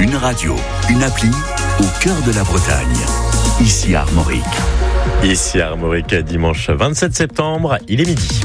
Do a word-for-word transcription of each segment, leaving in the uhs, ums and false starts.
Une radio, une appli au cœur de la Bretagne. Ici à Armorique. Ici à Armorique, dimanche vingt-sept septembre, il est midi.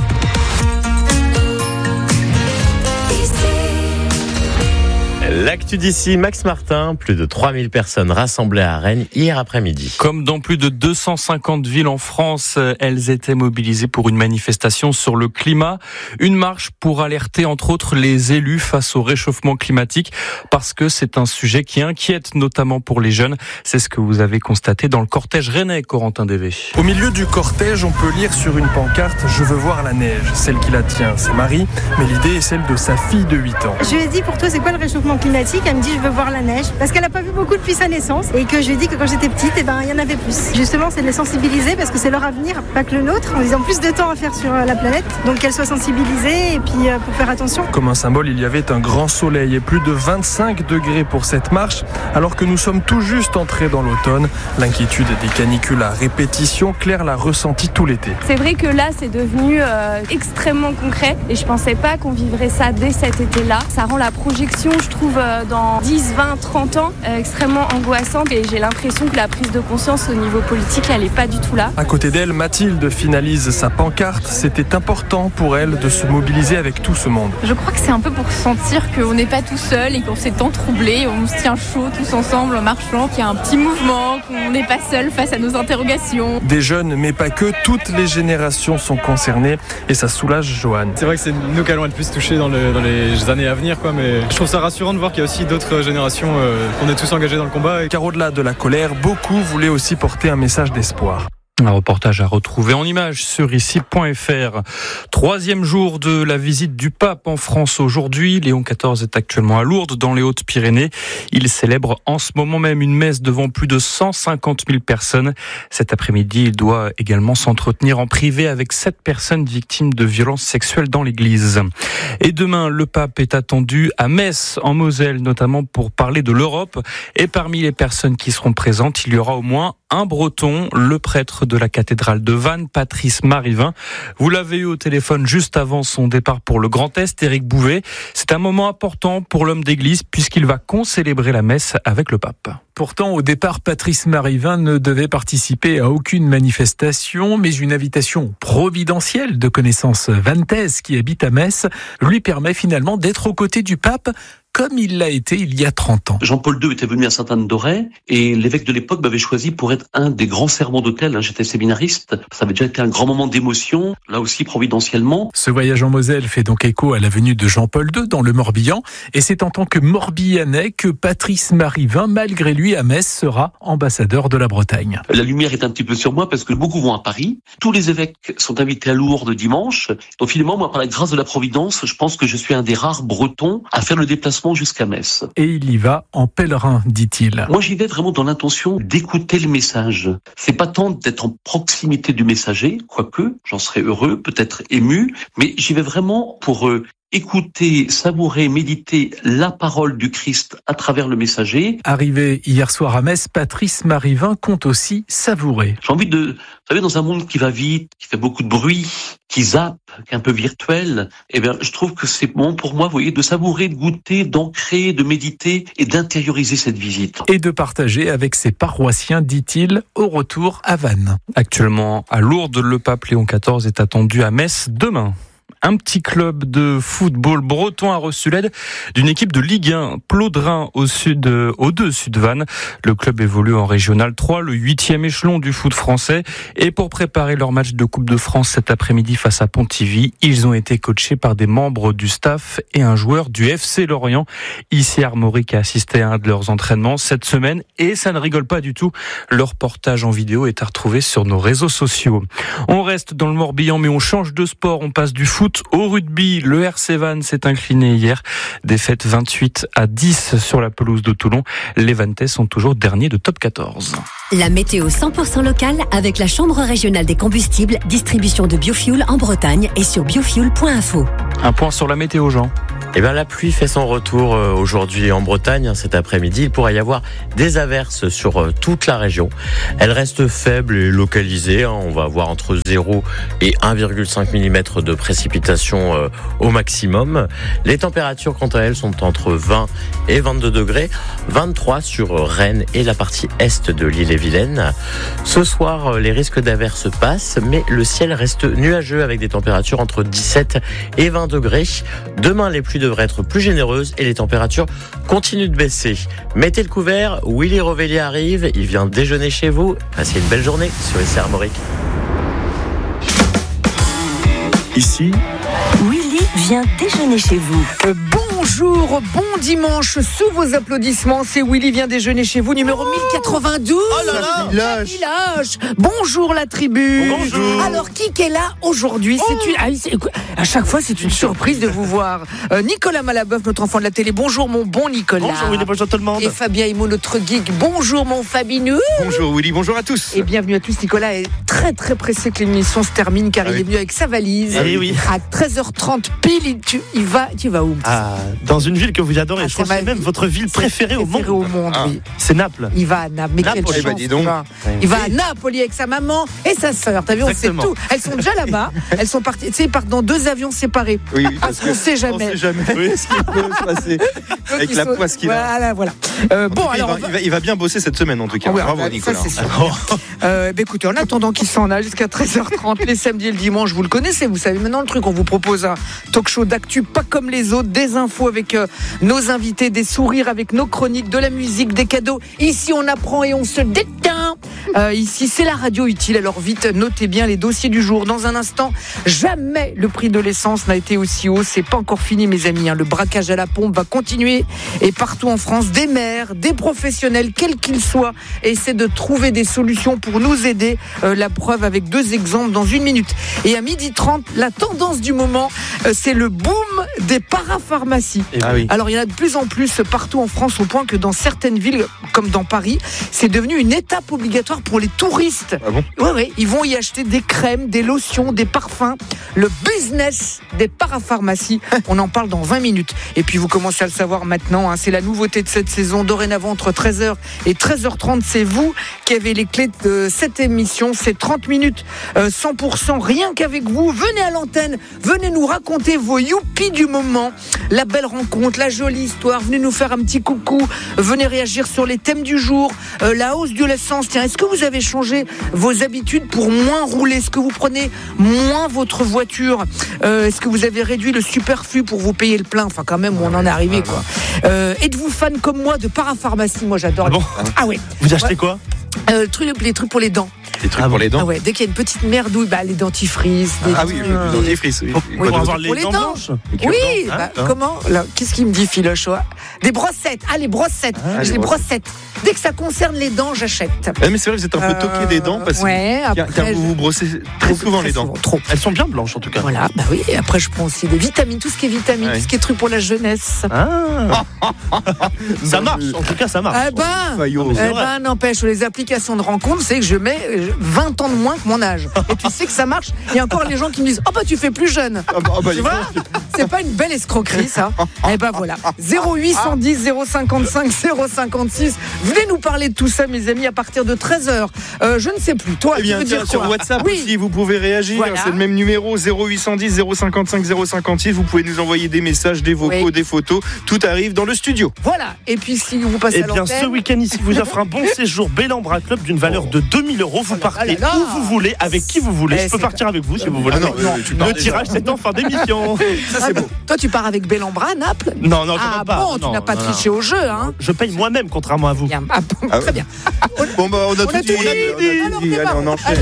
L'actu d'ici, Max Martin, plus de trois mille personnes rassemblées à Rennes hier après-midi. Comme dans plus de deux cent cinquante villes en France, elles étaient mobilisées pour une manifestation sur le climat. Une marche pour alerter entre autres les élus face au réchauffement climatique, parce que c'est un sujet qui inquiète notamment pour les jeunes. C'est ce que vous avez constaté dans le cortège rennais, Corentin Dévé. Au milieu du cortège, on peut lire sur une pancarte « Je veux voir la neige ». Celle qui la tient, c'est Marie, mais l'idée est celle de sa fille de huit ans. Je lui ai dit, pour toi, c'est quoi le réchauffement climatique ? Elle me dit, je veux voir la neige, parce qu'elle n'a pas vu beaucoup depuis sa naissance, et que je lui ai dit que quand j'étais petite, eh ben, il y en avait plus. Justement, c'est de les sensibiliser, parce que c'est leur avenir, pas que le nôtre. Ils ont plus de temps à faire sur la planète, donc qu'elles soient sensibilisées, et puis pour faire attention. Comme un symbole, il y avait un grand soleil et plus de vingt-cinq degrés pour cette marche, alors que nous sommes tout juste entrés dans l'automne. L'inquiétude des canicules à répétition, Claire l'a ressenti tout l'été. C'est vrai que là, c'est devenu euh, extrêmement concret, et je pensais pas qu'on vivrait ça dès cet été-là. Ça rend la projection, je trouve, euh, dans dix, vingt, trente ans, euh, extrêmement angoissante, et j'ai l'impression que la prise de conscience au niveau politique, elle est pas du tout là. À côté d'elle, Mathilde finalise sa pancarte. C'était important pour elle de se mobiliser avec tout ce monde. Je crois que c'est un peu pour sentir qu'on n'est pas tout seul et qu'on s'est tant troublé, on se tient chaud tous ensemble en marchant, qu'il y a un petit mouvement, qu'on n'est pas seul face à nos interrogations. Des jeunes, mais pas que, toutes les générations sont concernées et ça soulage Johan. C'est vrai que c'est nous qui allons être plus touchés dans, le, dans les années à venir, quoi, mais je trouve ça rassurant de voir qu'il y a aussi d'autres générations, euh, qu'on est tous engagés dans le combat. Car au-delà de la colère, beaucoup voulaient aussi porter un message d'espoir. Un reportage à retrouver en images sur ici point f r. Troisième jour de la visite du pape en France aujourd'hui. Léon quatorze est actuellement à Lourdes, dans les Hautes-Pyrénées. Il célèbre en ce moment même une messe devant plus de cent cinquante mille personnes. Cet après-midi, il doit également s'entretenir en privé avec sept personnes victimes de violences sexuelles dans l'église. Et demain, le pape est attendu à Metz, en Moselle, notamment pour parler de l'Europe. Et parmi les personnes qui seront présentes, il y aura au moins un Breton, le prêtre de la cathédrale de Vannes, Patrice Marivin. Vous l'avez eu au téléphone juste avant son départ pour le Grand Est, Éric Bouvet. C'est un moment important pour l'homme d'église puisqu'il va concélébrer la messe avec le pape. Pourtant, au départ, Patrice Marivin ne devait participer à aucune manifestation, mais une invitation providentielle de connaissance vantaise qui habite à Metz lui permet finalement d'être aux côtés du pape, comme il l'a été il y a trente ans. Jean-Paul deux était venu à Sainte-Anne-d'Auray et l'évêque de l'époque m'avait choisi pour être un des grands serments d'autel. J'étais séminariste, ça avait déjà été un grand moment d'émotion, là aussi providentiellement. Ce voyage en Moselle fait donc écho à la venue de Jean-Paul deux dans le Morbihan, et c'est en tant que Morbihanais que Patrice Marivin, malgré lui à Metz, sera ambassadeur de la Bretagne. La lumière est un petit peu sur moi parce que beaucoup vont à Paris. Tous les évêques sont invités à Lourdes dimanche. Donc finalement, moi, par la grâce de la Providence, je pense que je suis un des rares Bretons à faire le déplacement jusqu'à Metz. Et il y va en pèlerin, dit-il. Moi, j'y vais vraiment dans l'intention d'écouter le message. C'est pas tant d'être en proximité du messager, quoique j'en serais heureux, peut-être ému, mais j'y vais vraiment pour euh, écouter, savourer, méditer la parole du Christ à travers le messager. Arrivé hier soir à Metz, Patrice Marivin compte aussi savourer. J'ai envie de, vous savez, dans un monde qui va vite, qui fait beaucoup de bruit, qui zappe, qui est un peu virtuel, eh bien, je trouve que c'est bon pour moi, vous voyez, de savourer, de goûter, d'ancrer, de méditer et d'intérioriser cette visite. Et de partager avec ses paroissiens, dit-il, au retour à Vannes. Actuellement à Lourdes, le pape Léon quatorze est attendu à Metz demain. Un petit club de football breton a reçu l'aide d'une équipe de Ligue un, Plodrin au sud, au deux sud Vannes. Le club évolue en Régional trois, le huitième échelon du foot français. Et pour préparer leur match de Coupe de France cet après-midi face à Pontivy, ils ont été coachés par des membres du staff et un joueur du F C Lorient. Ici, Armorique a assisté à un de leurs entraînements cette semaine et ça ne rigole pas du tout. Leur reportage en vidéo est à retrouver sur nos réseaux sociaux. On reste dans le Morbihan, mais on change de sport. On passe du foot au rugby. Le R C Vannes s'est incliné hier. Défaite vingt-huit à dix sur la pelouse de Toulon. Les Vanntais sont toujours derniers de top quatorze. La météo cent pour cent locale avec la Chambre régionale des combustibles, distribution de biofuel en Bretagne et sur biofuel point info. Un point sur la météo, Jean. Eh bien, la pluie fait son retour aujourd'hui en Bretagne. Cet après-midi, il pourrait y avoir des averses sur toute la région. Elles restent faibles et localisées. On va avoir entre zéro et un virgule cinq millimètres de précipitations. précipitations euh, au maximum. Les températures, quant à elles, sont entre vingt et vingt-deux degrés, vingt-trois sur Rennes et la partie est de l'île-et-Vilaine. Ce soir, les risques d'averses passent, mais le ciel reste nuageux avec des températures entre dix-sept et vingt degrés. Demain, les pluies devraient être plus généreuses et les températures continuent de baisser. Mettez le couvert, Willy Rovelli arrive, il vient déjeuner chez vous. Passez une belle journée sur Ici Armorique. Ici, Willy vient déjeuner chez vous. Euh, bonjour, bon dimanche, sous vos applaudissements, c'est Willy vient déjeuner chez vous, numéro oh mille quatre-vingt-douze. Oh là là, village. village. Bonjour la tribu. Bonjour. Alors, qui est là aujourd'hui? oh. C'est une... ah, c'est... À chaque fois, c'est une surprise de vous voir. Euh, Nicolas Malabeuf, notre enfant de la télé. Bonjour mon bon Nicolas. Bonjour Willy, bonjour tout le monde. Et Fabien Himo, notre geek. Bonjour mon Fabinou. Bonjour Willy, bonjour à tous. Et bienvenue à tous. Nicolas est très très pressé que l'émission se termine car ah il oui. est venu avec sa valise. Ah oui. À treize heures trente pile, il, tu, il va, tu vas où? Ah, dans une ville que vous adorez. Ah, je crois que c'est même votre ville préférée au monde. au monde, ah. oui. C'est Naples. Il va à Naples. Mais Naples, quelle chance, bah, dis donc. va. Il va à Napoli avec sa maman et sa sœur. T'as vu, on sait tout. Elles sont déjà là-bas. Elles sont parties. Tu sais, ils partent dans deux avions séparés. Oui, oui, parce qu'on sait jamais. On sait jamais. Oui, ce qui peut se passer avec la sont... poisse qu'il a. Voilà, voilà. Euh, bon, cas, alors, il va, va... Il, va, il va bien bosser cette semaine en tout cas. Ah, ouais, bravo bah, Nicolas. Ça, c'est sûr. euh, bah, écoutez, en attendant qu'il s'en aille jusqu'à treize heures trente les samedis et le dimanche, vous le connaissez, vous savez maintenant le truc. On vous propose un talk show d'actu pas comme les autres, des infos avec euh, nos invités, des sourires avec nos chroniques, de la musique, des cadeaux. Ici, on apprend et on se détend. Euh, ici, c'est la radio utile. Alors vite, notez bien les dossiers du jour. Dans un instant, jamais le prix de l'essence n'a été aussi haut. C'est pas encore fini, mes amis. Hein. Le braquage à la pompe va continuer. Et partout en France, des maires, des professionnels, quels qu'ils soient, essaient de trouver des solutions pour nous aider. Euh, la preuve avec deux exemples dans une minute. Et à midi trente, la tendance du moment, euh, c'est le boom des parapharmacies. Ah oui. Alors, il y en a de plus en plus partout en France, au point que dans certaines villes, comme dans Paris, c'est devenu une étape obligatoire pour les touristes. Ah bon ? Ouais, ouais, ils vont y acheter des crèmes, des lotions, des parfums. Le business des parapharmacies, on en parle dans vingt minutes. Et puis vous commencez à le savoir maintenant, hein, c'est la nouveauté de cette saison. Dorénavant, entre treize heures et treize heures trente, c'est vous qui avez les clés de cette émission. C'est trente minutes, euh, cent pour cent rien qu'avec vous. Venez à l'antenne, venez nous raconter vos youpies du moment, la belle rencontre, la jolie histoire. Venez nous faire un petit coucou, venez réagir sur les thèmes du jour, euh, la hausse de l'essence. Tiens, est-ce que vous avez changé vos habitudes pour moins rouler? Est-ce que vous prenez moins votre voiture? euh, Est-ce que vous avez réduit le superflu pour vous payer le plein? Enfin, quand même, on en est arrivé, quoi. Euh, êtes-vous fan comme moi de parapharmacie? Moi, j'adore. Ah bon? Ah ouais. Vous achetez ouais. quoi? euh, truc, Les trucs pour les dents. Des trucs ah pour les dents. Ah ouais, dès qu'il y a une petite merdouille, bah les dentifrices. Des ah oui, le dentifrice. Oui. Oui, pour avoir les, les dents, dents blanches. Oui, bah, hein, comment là, qu'est-ce qu'il me dit, Philoche? Des brossettes. Ah, les brossettes. Ah, J'ai les brossettes. brossettes. Dès que ça concerne les dents, j'achète. Ah, mais c'est vrai que vous êtes un peu euh, toqué des dents parce ouais, que car, car vous vous brossez très souvent très les dents. Souvent, trop. Elles sont bien blanches en tout cas. Voilà, bah oui. Et après, je prends aussi des vitamines, tout ce qui est vitamines, ouais. tout ce qui est truc pour la jeunesse. Ah. Ça marche. En tout cas, ça marche. Eh ben, eh ben, n'empêche, les applications de rencontre, c'est que je mets vingt ans de moins que mon âge. Et tu sais que ça marche. Il y a encore les gens qui me disent, oh bah tu fais plus jeune. Ah bah, bah, tu vois, c'est pas une belle escroquerie ça. Et ben voilà. zéro huit cent dix zéro cinquante-cinq zéro cinquante-six. Venez nous parler de tout ça, mes amis, à partir de treize heures. Euh, je ne sais plus. Toi, eh bien, tu veux tiens, dire sur quoi? WhatsApp oui. aussi, vous pouvez réagir. Voilà. C'est le même numéro, zéro huit cent dix zéro cinquante-cinq zéro cinquante-six. Vous pouvez nous envoyer des messages, des vocaux, oui. des photos. Tout arrive dans le studio. Voilà. Et puis si vous passez eh à l'antenne. Eh bien, ce week-end ici vous offre un bon séjour Bellambra Club d'une valeur de deux mille euros. Vous partez oh là là. où vous voulez, avec qui vous voulez. Eh, je peux partir avec vous si vous voulez. Ah non, non, non. Le tirage c'est en fin d'émission. Ça c'est beau. Toi tu pars avec Bellambra à Naples? Non, non, ah, pas. bon, tu n'as pas triché au jeu, hein? Je paye moi-même, contrairement à vous. Bien. Ah, bon, ah, très bien. Bon bah on a tout dit. Allez, on enchaîne.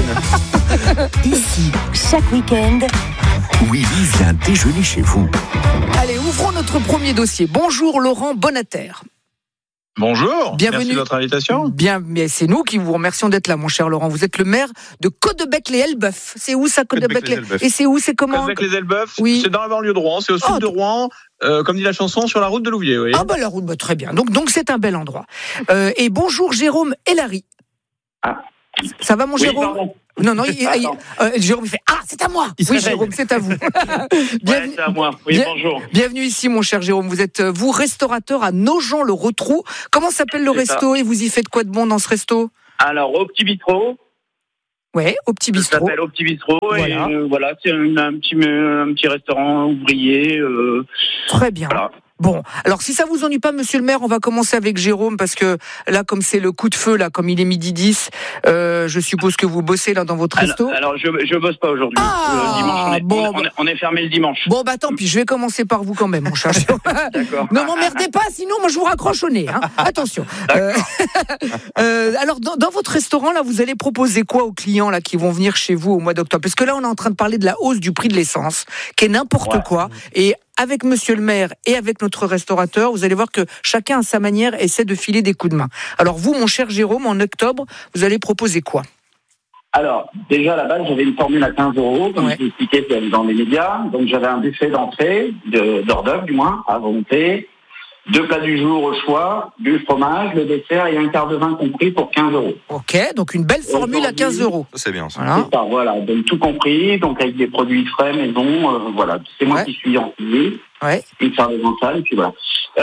Ici, chaque week-end, Willy vient déjeuner chez vous. Allez, ouvrons notre premier dossier. Bonjour Laurent Bonater. Bonjour, bienvenue. Merci de votre invitation. Bien, mais c'est nous qui vous remercions d'être là, mon cher Laurent. Vous êtes le maire de Caudebec-les-Elbeuf. C'est où ça, Caudebec-les-Elbeuf? Et c'est où, c'est comment? Caudebec-les-Elbeuf, oui. C'est dans la banlieue de Rouen, c'est au sud oh, de Rouen. Euh, comme dit la chanson, sur la route de Louviers. Oui. Ah bah la route, bah, très bien. Donc donc c'est un bel endroit. Euh, et bonjour Jérôme Elary. Ah. Ça va mon oui, Jérôme? pardon. Non, non, il, il, euh, Jérôme il fait « Ah, c'est à moi !» Oui, Jérôme, c'est à vous. Bienvenue, ouais, c'est à moi. Oui, bien, bonjour. Bienvenue ici, mon cher Jérôme. Vous êtes, vous, restaurateur à Nogent-le-Rotrou. Comment s'appelle le c'est resto ça. Et vous y faites quoi de bon dans ce resto? Alors, au Petit Bistrot. Ouais, au Petit Bistrot. Ça s'appelle Au Petit Bistrot. Voilà. Et euh, voilà, c'est un, un, petit, un petit restaurant ouvrier. Euh, Très bien. Voilà. Bon, alors si ça vous ennuie pas, monsieur le maire, on va commencer avec Jérôme, parce que là, comme c'est le coup de feu, là, comme il est midi dix, euh, je suppose que vous bossez là dans votre resto. Alors, alors je, je bosse pas aujourd'hui. Ah, euh, dimanche, on est, bon, on, est, on est fermé le dimanche. Bon, bah tant pis, je vais commencer par vous quand même, mon cher Jérôme. D'accord. Ne m'emmerdez pas, sinon moi je vous raccroche au nez. Hein. Attention. Euh, euh, alors, dans, dans votre restaurant, là, vous allez proposer quoi aux clients là qui vont venir chez vous au mois d'octobre? Parce que là, on est en train de parler de la hausse du prix de l'essence, qui est n'importe ouais. quoi. Et avec monsieur le maire et avec notre restaurateur, vous allez voir que chacun à sa manière essaie de filer des coups de main. Alors vous, mon cher Jérôme, en octobre, vous allez proposer quoi? Alors, déjà à la base, j'avais une formule à quinze euros, comme ouais. je l'expliquais dans les médias. Donc j'avais un buffet d'entrée, de, d'hors d'œuvre du moins, à volonté, deux plats du jour au choix, du fromage, le dessert et un quart de vin compris pour quinze euros. Ok, donc une belle formule à quinze euros. Ça, c'est bien ça. Voilà. C'est ça, voilà, donc tout compris, donc avec des produits frais, maison, euh, voilà. C'est moi ouais. qui suis en cuisine. Ouais. Une serveuse en salle, et puis voilà.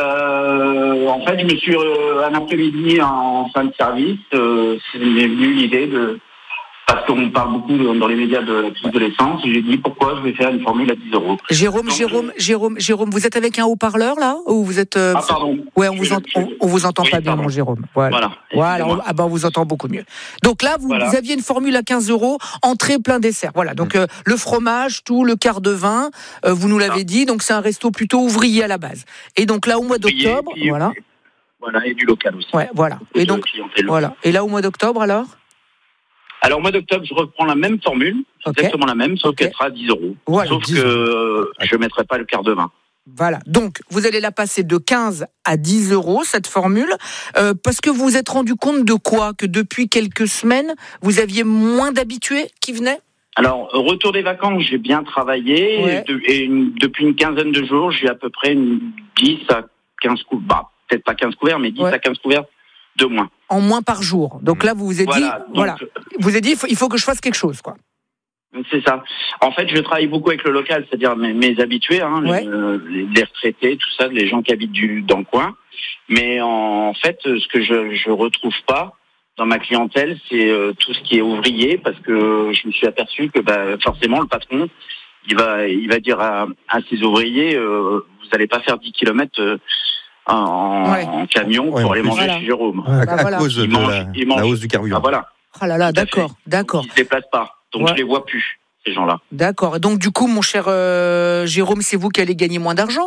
Euh, en fait, je me suis, euh, un après-midi en fin de service, euh, c'est venu l'idée de... Parce qu'on parle beaucoup dans les médias de la crise de l'essence, j'ai dit pourquoi je vais faire une formule à dix euros. Jérôme, Donc, Jérôme, je... Jérôme, Jérôme, vous êtes avec un haut-parleur là ou vous êtes euh... Ah pardon. Ouais, on vous, ent... on, on vous entend oui, pas bien, mon Jérôme. Voilà. Voilà. voilà on... Ah ben, on vous entend beaucoup mieux. Donc là, vous, voilà. vous aviez une formule à quinze euros, entrée plein dessert. Voilà. Donc mmh. euh, le fromage, tout, le quart de vin, euh, vous nous l'avez ah. dit. Donc c'est un resto plutôt ouvrier à la base. Et donc là, au mois d'octobre, puis, voilà. Voilà, et du local aussi. Ouais, voilà. Et donc, voilà. Et là, au mois d'octobre, alors? Alors, au mois d'octobre, je reprends la même formule, okay. exactement la même, sauf okay. qu'elle sera à dix euros. Voilà, sauf dix que euros. Je ne mettrai pas le quart de vin. Voilà. Donc, vous allez la passer de quinze à dix euros, cette formule, euh, parce que vous vous êtes rendu compte de quoi? Que depuis quelques semaines, vous aviez moins d'habitués qui venaient? Alors, retour des vacances, j'ai bien travaillé, ouais. et, de, et une, depuis une quinzaine de jours, j'ai à peu près une dix à quinze couverts, bah, peut-être pas quinze couverts, mais dix ouais. à quinze couverts de moins. En moins par jour. Donc là, vous vous êtes voilà, dit, donc, voilà, vous avez dit, il faut, il faut que je fasse quelque chose, quoi. C'est ça. En fait, je travaille beaucoup avec le local, c'est-à-dire mes, mes habitués, hein, ouais. les, les retraités, tout ça, les gens qui habitent du, dans le coin. Mais en fait, ce que je, je retrouve pas dans ma clientèle, c'est euh, tout ce qui est ouvrier, parce que je me suis aperçu que bah, forcément, le patron, il va, il va dire à, à ses ouvriers, euh, vous n'allez pas faire dix kilomètres. Euh, En, ouais. en camion pour ouais, aller manger voilà. chez Jérôme. Ouais, bah, à voilà. cause de mange, la, la hausse du carburant. Ah, voilà. Oh là là, d'accord, d'accord. Ils ne se déplacent pas, donc ouais. je les vois plus, ces gens-là. D'accord. Et donc du coup, mon cher euh, Jérôme, c'est vous qui allez gagner moins d'argent?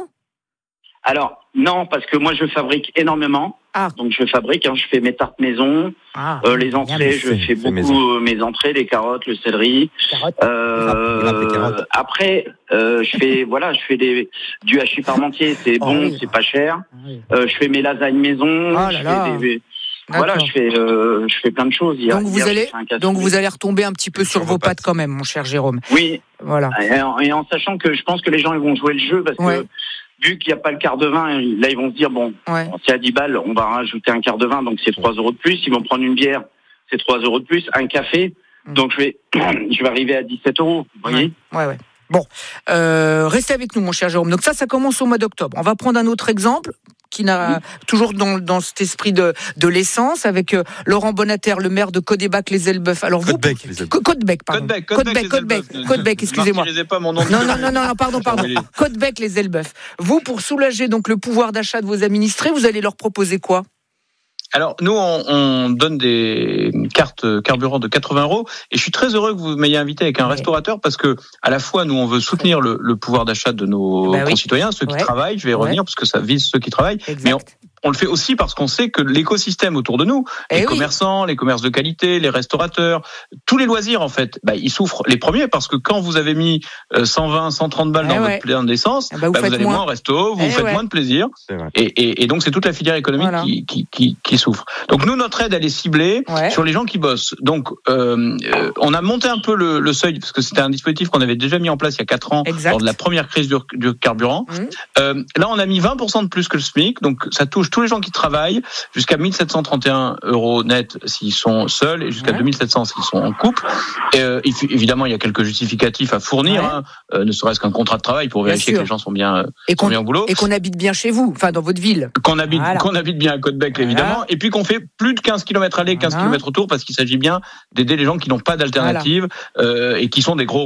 Alors, non, parce que moi, je fabrique énormément. Ah. Donc, je fabrique, hein, je fais mes tartes maison, ah. euh, les entrées, je fais beaucoup maison. mes entrées, les carottes, le céleri. Carottes. Euh, les les carottes. Après, euh, je fais, voilà, je fais des, du hachis parmentier, c'est oh, bon, oui. c'est pas cher. Oui. Euh, je fais mes lasagnes maison. Oh je là là. fais des, voilà, je fais, euh, je fais plein de choses. Hier, donc vous hier, allez, donc vous allez retomber un petit peu sur, sur vos pattes. pattes quand même, mon cher Jérôme. Oui. Voilà. Et en, et en sachant que je pense que les gens ils vont jouer le jeu parce ouais. que vu qu'il n'y a pas le quart de vin, là ils vont se dire bon, ouais. c'est à dix balles, on va rajouter un quart de vin, donc c'est trois euros de plus. Ils vont prendre une bière, c'est trois euros de plus. Un café, mmh. donc je vais, je vais arriver à dix-sept euros. Vous voyez ? Ouais, ouais. Bon, euh, restez avec nous, mon cher Jérôme. Donc ça, ça commence au mois d'octobre. On va prendre un autre exemple qui n'a mmh. toujours dans, dans cet esprit de, de l'essence avec euh, Laurent Bonnaterre, le maire de Caudebec-les-Elbeuf. Alors vous, Côte-Bec, les Elbeuf. Côte-Bec, pardon. Côte-Bec, Côte-Bec, Côte-Bec, excusez-moi. Pas mon nom. Non, non, non, non, pardon, pardon. Côte-Bec-les-Elbeuf. Vous, pour soulager donc le pouvoir d'achat de vos administrés, vous allez leur proposer quoi ? Alors, nous, on, on donne des cartes carburant de quatre-vingts euros. Et je suis très heureux que vous m'ayez invité avec un ouais. restaurateur parce que, à la fois, nous, on veut soutenir le, le pouvoir d'achat de nos bah concitoyens, oui. ceux qui ouais. travaillent. Je vais y revenir ouais. parce que ça vise ceux qui travaillent. Exact. Mais on, on le fait aussi parce qu'on sait que l'écosystème autour de nous, et les oui. commerçants, les commerces de qualité, les restaurateurs, tous les loisirs, en fait, bah, ils souffrent les premiers parce que quand vous avez mis cent vingt, cent trente balles dans ouais. votre plein d'essence, bah, vous, bah, vous allez moins, moins au resto, vous, vous faites ouais. moins de plaisir. Et, et, et donc, c'est toute la filière économique voilà. qui, qui, qui, qui souffre. Donc, nous, notre aide, elle est ciblée ouais. sur les gens qui bossent. Donc, euh, euh, on a monté un peu le, le seuil parce que c'était un dispositif qu'on avait déjà mis en place il y a quatre ans exact. lors de la première crise du, du carburant. Mmh. Euh, là, on a mis vingt pour cent de plus que le SMIC. Donc, ça touche touche tous les gens qui travaillent, jusqu'à mille sept cent trente et un euros net s'ils sont seuls et jusqu'à ouais. deux mille sept cents s'ils sont en couple. Et, euh, évidemment, il y a quelques justificatifs à fournir, ouais. hein, euh, ne serait-ce qu'un contrat de travail pour vérifier que les gens sont bien, euh, et sont bien au boulot. Et qu'on habite bien chez vous, enfin dans votre ville. Qu'on habite, voilà. qu'on habite bien à Côte-Bec, évidemment. Voilà. Et puis qu'on fait plus de quinze kilomètres aller, quinze kilomètres retour, parce qu'il s'agit bien d'aider les gens qui n'ont pas d'alternative voilà. euh, et qui sont des gros